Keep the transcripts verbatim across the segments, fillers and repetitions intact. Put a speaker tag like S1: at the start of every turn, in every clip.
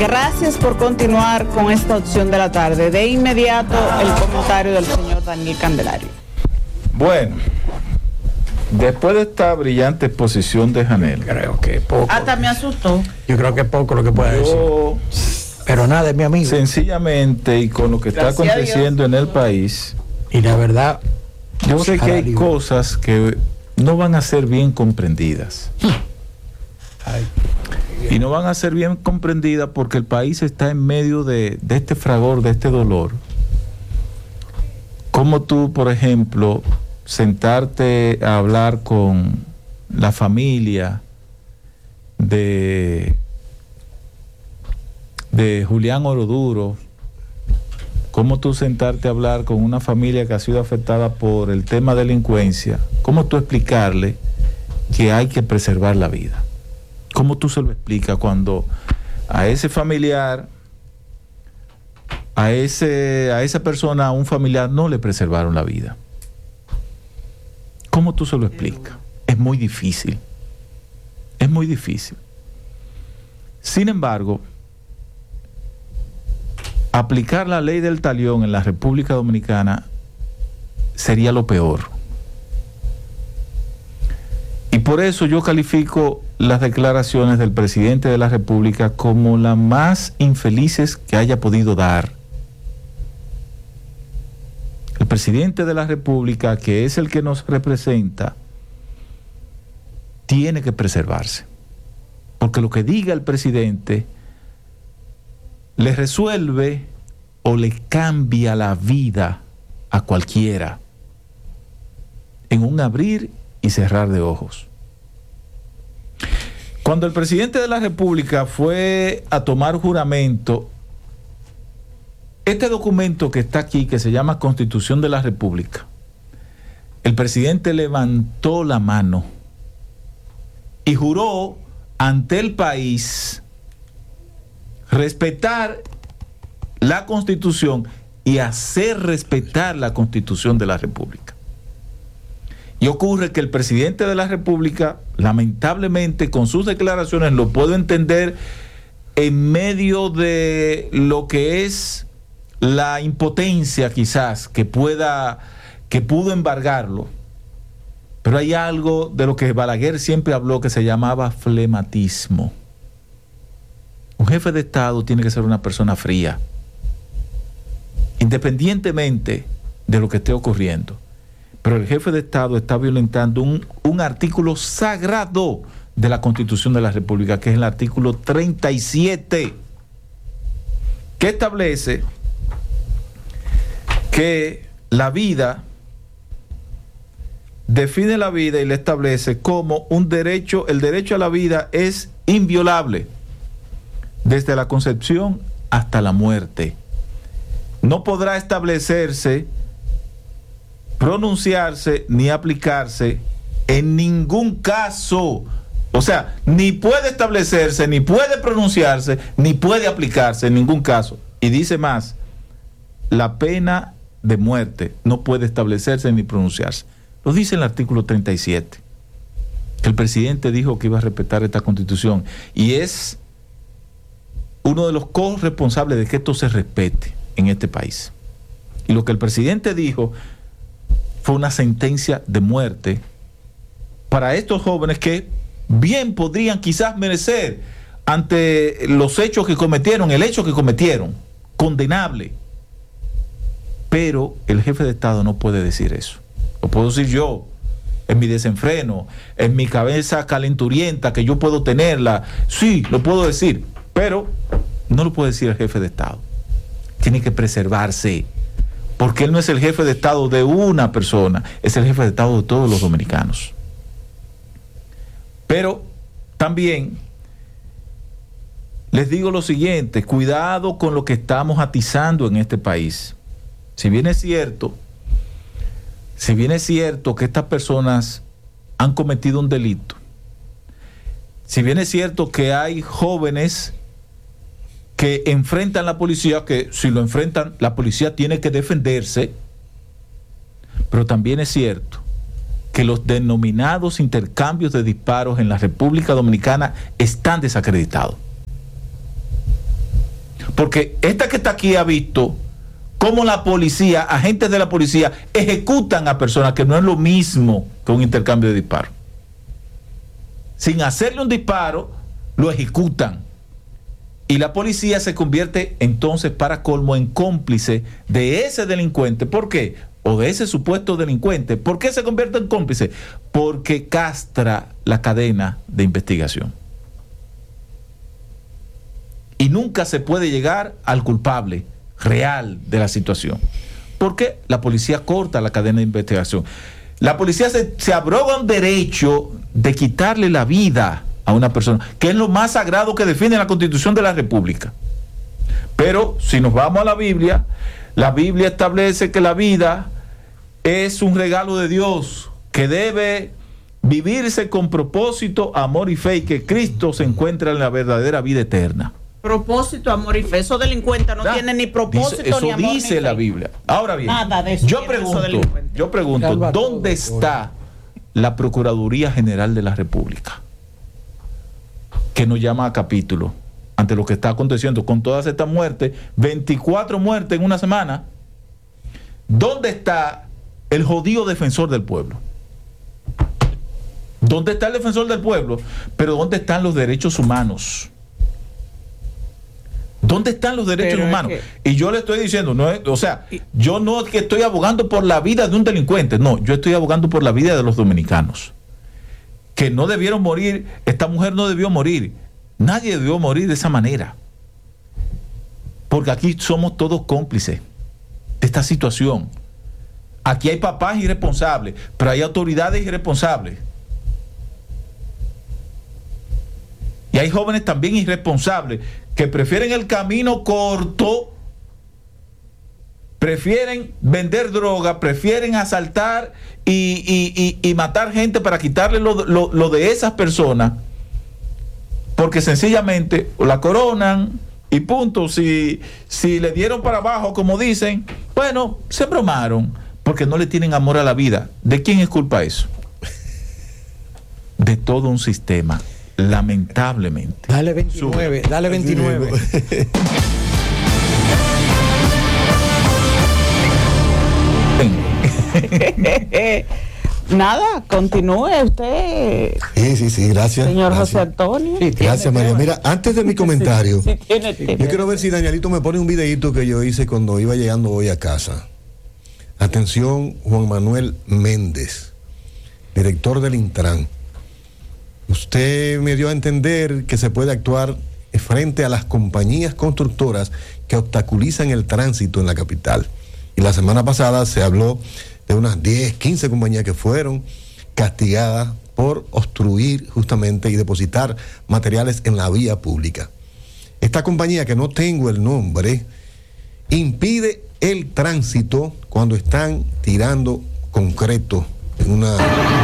S1: Gracias por continuar con esta opción de la tarde. De inmediato, el comentario del señor Daniel Candelario.
S2: Bueno, después de esta brillante exposición de Janel,
S3: creo que poco.
S1: Hasta me asustó.
S3: Yo creo que poco lo que puede
S2: yo,
S3: decir. Pero nada, es mi amigo.
S2: Sencillamente, y con lo que está
S1: Gracias
S2: aconteciendo en el país,
S3: y la verdad,
S2: yo sé que hay
S3: libre.
S2: cosas que no van a ser bien comprendidas.
S3: Ay.
S2: Y no van a ser bien comprendidas porque el país está en medio de, de este fragor, de este dolor. Como tú, por ejemplo, sentarte a hablar con la familia de, de Julián Oroduro, cómo tú sentarte a hablar con una familia que ha sido afectada por el tema de delincuencia, cómo tú explicarle que hay que preservar la vida. ¿Cómo tú se lo explicas cuando a ese familiar, a ese, a esa persona, a un familiar no le preservaron la vida? ¿Cómo tú se lo explicas? Es muy difícil. Es muy difícil. Sin embargo, aplicar la ley del talión en la República Dominicana sería lo peor. Y por eso yo califico las declaraciones del presidente de la República como las más infelices que haya podido dar. El presidente de la República, que es el que nos representa, tiene que preservarse. Porque lo que diga el presidente le resuelve o le cambia la vida a cualquiera en un abrir y cerrar de ojos. Cuando el presidente de la República fue a tomar juramento, este documento que está aquí, que se llama Constitución de la República, el presidente levantó la mano y juró ante el país respetar la Constitución y hacer respetar la Constitución de la República. Y ocurre que el presidente de la República, lamentablemente, con sus declaraciones, lo puedo entender en medio de lo que es la impotencia quizás que pueda, que pudo embargarlo. Pero hay algo de lo que Balaguer siempre habló que se llamaba flematismo. Un jefe de Estado tiene que ser una persona fría, independientemente de lo que esté ocurriendo. Pero el jefe de Estado está violentando un, un artículo sagrado de la Constitución de la República, que es el artículo treinta y siete, que establece que la vida, define la vida y la establece como un derecho, el derecho a la vida es inviolable, desde la concepción hasta la muerte. No podrá establecerse, pronunciarse ni aplicarse en ningún caso. O sea, ni puede establecerse, ni puede pronunciarse, ni puede aplicarse en ningún caso. Y dice más, la pena de muerte no puede establecerse ni pronunciarse. Lo dice el artículo treinta y siete, que el presidente dijo que iba a respetar esta Constitución, y es uno de los corresponsables de que esto se respete en este país. Y lo que el presidente dijo fue una sentencia de muerte para estos jóvenes que bien podrían quizás merecer, ante los hechos que cometieron, el hecho que cometieron, condenable. Pero el jefe de Estado no puede decir eso. Lo puedo decir yo, en mi desenfreno, en mi cabeza calenturienta, que yo puedo tenerla. Sí, lo puedo decir, pero no lo puede decir el jefe de Estado. Tiene que preservarse, porque él no es el jefe de Estado de una persona, es el jefe de Estado de todos los dominicanos. Pero también les digo lo siguiente, cuidado con lo que estamos atizando en este país. Si bien es cierto, si bien es cierto que estas personas han cometido un delito, si bien es cierto que hay jóvenes que enfrentan a la policía, que si lo enfrentan, la policía tiene que defenderse, pero también es cierto que los denominados intercambios de disparos en la República Dominicana están desacreditados. Porque esta que está aquí ha visto cómo la policía, agentes de la policía, ejecutan a personas, que no es lo mismo que un intercambio de disparos. Sin hacerle un disparo, lo ejecutan. Y la policía se convierte entonces, para colmo, en cómplice de ese delincuente. ¿Por qué? O de ese supuesto delincuente. ¿Por qué se convierte en cómplice? Porque castra la cadena de investigación. Y nunca se puede llegar al culpable real de la situación. Porque la policía corta la cadena de investigación. La policía se, se abroga un derecho de quitarle la vida a una persona, que es lo más sagrado que define la Constitución de la República. Pero si nos vamos a la Biblia, la Biblia establece que la vida es un regalo de Dios, que debe vivirse con propósito, amor y fe, y que Cristo se encuentra en la verdadera vida eterna.
S1: Propósito, amor y fe. Esos delincuentes no
S2: ¿verdad?
S1: tienen ni propósito,
S2: dice, eso
S1: ni amor,
S2: dice
S1: ni
S2: la
S1: fe.
S2: Biblia. Ahora bien,
S1: Nada de eso
S2: yo
S1: tienen esos
S2: pregunto,
S1: delincuentes.
S2: yo pregunto,
S3: Salva
S2: ¿dónde
S3: todo,
S2: está la Procuraduría General de la República, que nos llama a capítulo ante lo que está aconteciendo con todas estas muertes, veinticuatro muertes en una semana? ¿Dónde está el jodido defensor del pueblo? ¿Dónde está el defensor del pueblo? Pero ¿dónde están los derechos humanos? ¿Dónde están los derechos
S1: Pero
S2: humanos?
S1: es
S2: Y yo le estoy diciendo, no es, o sea, yo no es que estoy abogando por la vida de un delincuente, no, yo estoy abogando por la vida de los dominicanos, que no debieron morir. Esta mujer no debió morir, nadie debió morir de esa manera, porque aquí somos todos cómplices de esta situación. Aquí hay papás irresponsables, pero hay autoridades irresponsables. Y hay jóvenes también irresponsables que prefieren el camino corto, prefieren vender droga, prefieren asaltar y, y, y, y matar gente para quitarle lo, lo, lo de esas personas, porque sencillamente la coronan y punto. Si, si le dieron para abajo, como dicen, bueno, se bromaron, porque no le tienen amor a la vida. ¿De quién es culpa eso? De todo un sistema. Lamentablemente.
S3: Dale veintinueve, dale veintinueve.
S1: Nada, continúe usted,
S4: Sí, sí, sí, gracias.
S1: señor
S4: gracias.
S1: José Antonio.
S3: Sí,
S4: Gracias, María. Mira, antes de mi comentario,
S1: Sí, tiene tiempo.
S4: yo quiero ver si Danielito me pone un videíto que yo hice cuando iba llegando hoy a casa. Atención, Juan Manuel Méndez, director del Intran. Usted me dio a entender que se puede actuar frente a las compañías constructoras que obstaculizan el tránsito en la capital. Y la semana pasada se habló de unas diez, quince compañías que fueron castigadas por obstruir justamente y depositar materiales en la vía pública. Esta compañía, que no tengo el nombre, impide el tránsito cuando están tirando concreto en una...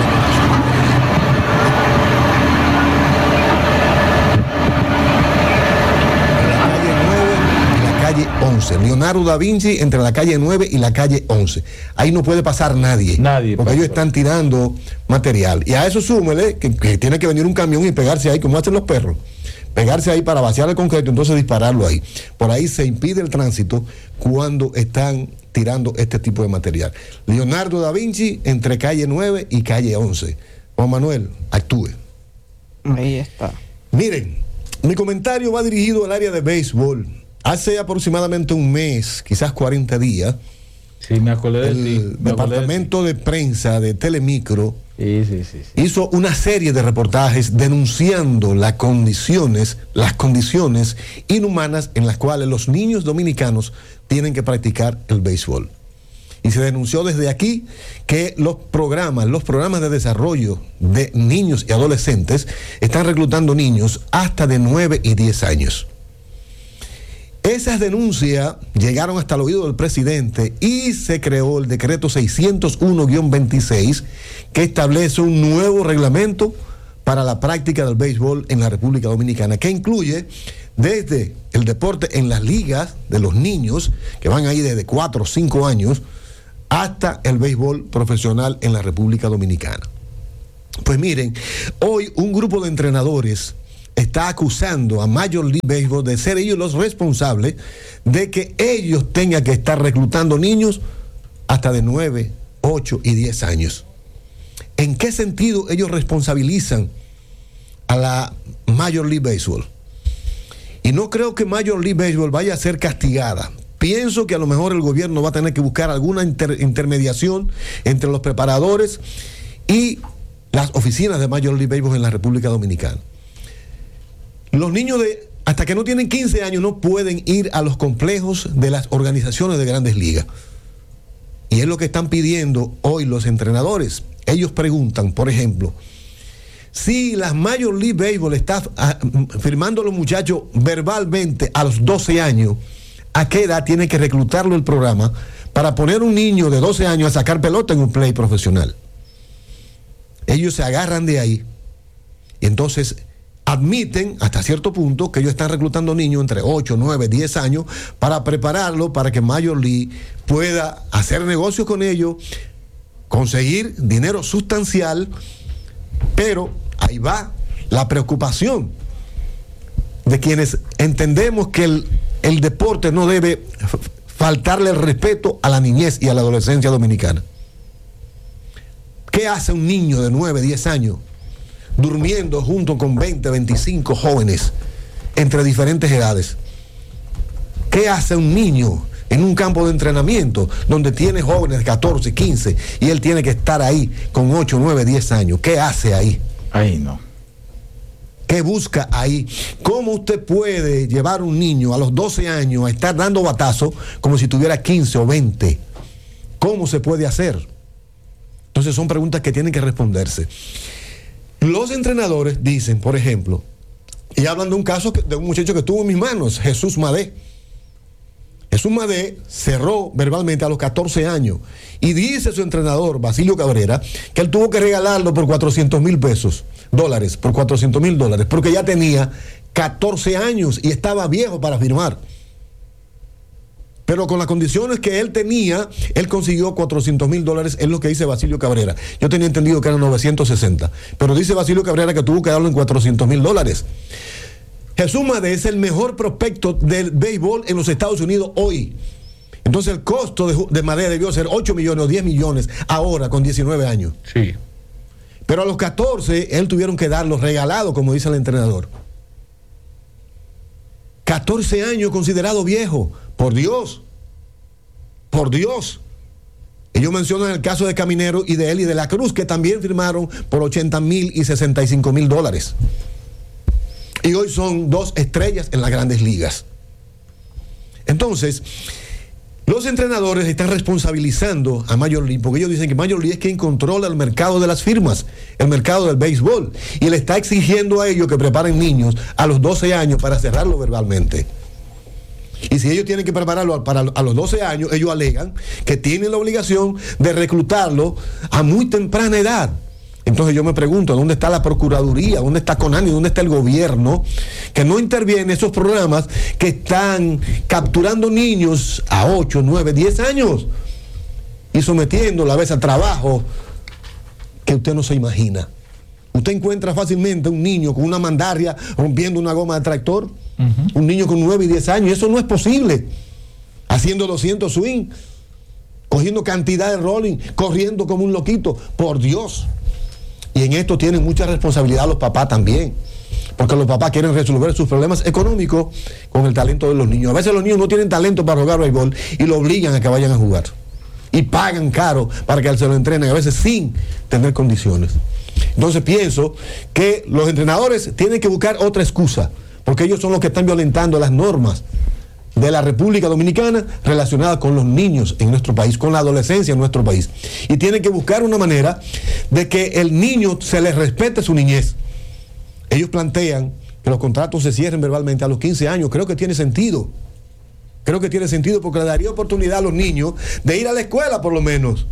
S4: once, Leonardo da Vinci, entre la calle nueve y la calle once. Ahí no puede pasar nadie.
S2: Nadie.
S4: Porque ellos están tirando material. Y a eso súmele que, que tiene que venir un camión y pegarse ahí, como hacen los perros. Pegarse ahí para vaciar el concreto, entonces dispararlo ahí. Por ahí se impide el tránsito cuando están tirando este tipo de material. Leonardo da Vinci, entre calle nueve y calle once. Juan Manuel, actúe.
S1: Ahí está.
S4: Miren, mi comentario va dirigido al área de béisbol. Hace aproximadamente un mes, quizás cuarenta días,
S2: Sí, me acordé de
S4: el
S2: ti. me acordé de ti.
S4: departamento de prensa de Telemicro
S2: Sí, sí, sí, sí.
S4: hizo una serie de reportajes denunciando las condiciones, las condiciones inhumanas en las cuales los niños dominicanos tienen que practicar el béisbol. Y se denunció desde aquí que los programas, los programas de desarrollo de niños y adolescentes están reclutando niños hasta de nueve y diez años. Esas denuncias llegaron hasta el oído del presidente y se creó el decreto seiscientos uno guión veintiséis, que establece un nuevo reglamento para la práctica del béisbol en la República Dominicana, que incluye desde el deporte en las ligas de los niños, que van ahí desde cuatro o cinco años, hasta el béisbol profesional en la República Dominicana. Pues miren, hoy un grupo de entrenadores está acusando a Major League Baseball de ser ellos los responsables de que ellos tengan que estar reclutando niños hasta de nueve, ocho y diez años. ¿En qué sentido ellos responsabilizan a la Major League Baseball? Y no creo que Major League Baseball vaya a ser castigada. Pienso que a lo mejor el gobierno va a tener que buscar alguna inter- intermediación entre los preparadores y las oficinas de Major League Baseball en la República Dominicana. Los niños de hasta que no tienen quince años no pueden ir a los complejos de las organizaciones de Grandes Ligas. Y es lo que están pidiendo hoy los entrenadores. Ellos preguntan, por ejemplo, si la Major League Baseball está ah, firmando a los muchachos verbalmente a los doce años, ¿a qué edad tiene que reclutarlo el programa para poner un niño de doce años a sacar pelota en un play profesional? Ellos se agarran de ahí y entonces admiten hasta cierto punto que ellos están reclutando niños entre ocho, nueve, diez años para prepararlo para que Major League pueda hacer negocios con ellos, conseguir dinero sustancial, pero ahí va la preocupación de quienes entendemos que el, el deporte no debe faltarle el respeto a la niñez y a la adolescencia dominicana. ¿Qué hace un niño de nueve, diez años durmiendo junto con veinte, veinticinco jóvenes entre diferentes edades? ¿Qué hace un niño en un campo de entrenamiento donde tiene jóvenes de catorce, quince y él tiene que estar ahí con ocho, nueve, diez años? ¿Qué hace ahí?
S2: Ahí no.
S4: ¿Qué busca ahí? ¿Cómo usted puede llevar un niño a los doce años a estar dando batazo como si tuviera quince o veinte? ¿Cómo se puede hacer? Entonces son preguntas que tienen que responderse. Los entrenadores dicen, por ejemplo, y hablan de un caso de un muchacho que estuvo en mis manos, Jesús Madé. Jesús Madé cerró verbalmente a los catorce años y dice su entrenador, Basilio Cabrera, que él tuvo que regalarlo por cuatrocientos mil pesos, dólares, por cuatrocientos mil dólares, porque ya tenía catorce años y estaba viejo para firmar. Pero con las condiciones que él tenía, él consiguió cuatrocientos mil dólares, es lo que dice Basilio Cabrera. Yo tenía entendido que eran novecientos sesenta, pero dice Basilio Cabrera que tuvo que darlo en cuatrocientos mil dólares. Jesús Madé es el mejor prospecto del béisbol en los Estados Unidos hoy. Entonces el costo de, de Madé debió ser ocho millones o diez millones ahora con diecinueve años.
S2: Sí.
S4: Pero a los catorce, él tuvieron que darlo regalado, como dice el entrenador. catorce años considerado viejo. Por Dios. Por Dios. Ellos mencionan el caso de Caminero y de él y de la Cruz, que también firmaron por ochenta mil y sesenta y cinco mil dólares. Y hoy son dos estrellas en las Grandes Ligas. Entonces, los entrenadores están responsabilizando a Major League, porque ellos dicen que Major League es quien controla el mercado de las firmas, el mercado del béisbol, y le está exigiendo a ellos que preparen niños a los doce años para cerrarlo verbalmente. Y si ellos tienen que prepararlo para a los doce años, ellos alegan que tienen la obligación de reclutarlo a muy temprana edad. Entonces yo me pregunto, ¿dónde está la Procuraduría? ¿Dónde está CONANI? ¿Dónde está el gobierno que no interviene en esos programas que están capturando niños a ocho, nueve, diez años y sometiéndolo a veces a trabajo que usted no se imagina? Usted encuentra fácilmente un niño con una mandarria rompiendo una goma de tractor, uh-huh. Un niño con nueve y diez años, y eso no es posible, haciendo doscientos swing, cogiendo cantidad de rolling, corriendo como un loquito, por Dios. Y en esto tienen mucha responsabilidad los papás también, porque los papás quieren resolver sus problemas económicos con el talento de los niños. A veces los niños no tienen talento para jugar béisbol y lo obligan a que vayan a jugar, y pagan caro para que se lo entrenen, a veces sin tener condiciones. Entonces pienso que los entrenadores tienen que buscar otra excusa, porque ellos son los que están violentando las normas de la República Dominicana relacionadas con los niños en nuestro país, con la adolescencia en nuestro país. Y tienen que buscar una manera de que el niño se les respete su niñez. Ellos plantean que los contratos se cierren verbalmente a los quince años. Creo que tiene sentido. Creo que tiene sentido porque le daría oportunidad a los niños de ir a la escuela por lo menos.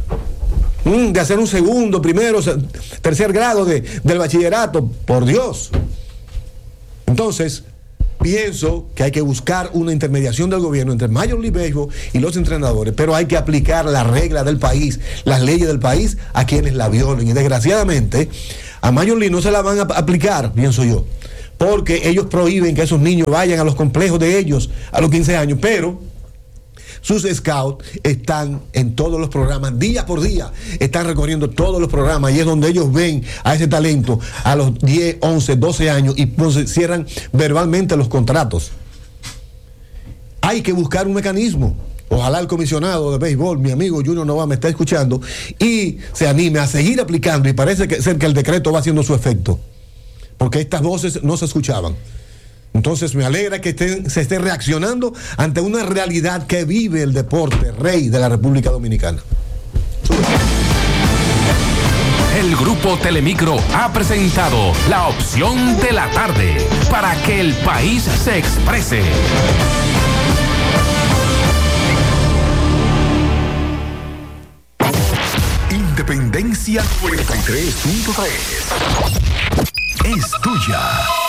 S4: Mm, de hacer un segundo, primero, tercer grado de, del bachillerato, por Dios. Entonces, pienso que hay que buscar una intermediación del gobierno entre Major League Baseball y los entrenadores, pero hay que aplicar la regla del país, las leyes del país a quienes la violen. Y desgraciadamente, a Major League no se la van a aplicar, pienso yo, porque ellos prohíben que esos niños vayan a los complejos de ellos a los quince años, pero sus scouts están en todos los programas, día por día, están recorriendo todos los programas y es donde ellos ven a ese talento a los diez, once, doce años y pues cierran verbalmente los contratos. Hay que buscar un mecanismo. Ojalá el comisionado de béisbol, mi amigo Junior Nova, me está escuchando y se anime a seguir aplicando, y parece que, ser que el decreto va haciendo su efecto, porque estas voces no se escuchaban. Entonces me alegra que estén, se esté reaccionando ante una realidad que vive el deporte rey de la República Dominicana.
S5: El Grupo Telemicro ha presentado la opción de la tarde para que el país se exprese. Independencia noventa y tres punto tres es tuya.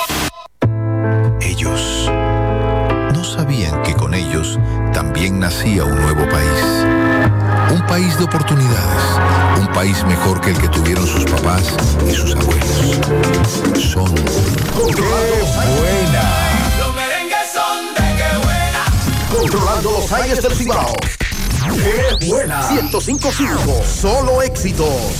S6: Ellos no sabían que con ellos también nacía un nuevo país. Un país de oportunidades. Un país mejor que el que tuvieron sus papás y sus abuelos. Son...
S7: ¡Qué buena! Los merengues son de qué buena. Controlando los aires del Cibao. ¡Qué buena! ciento cinco punto cinco. Solo éxitos.